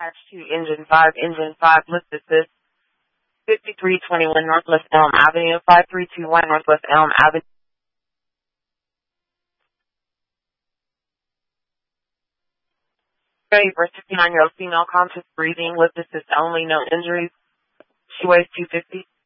Dispatch to Engine 5, lift assist, 5321 Northwest Elm Avenue, 5321 Northwest Elm Avenue. Ready for a 59-year-old female, conscious breathing, lift assist only, no injuries. She weighs 250.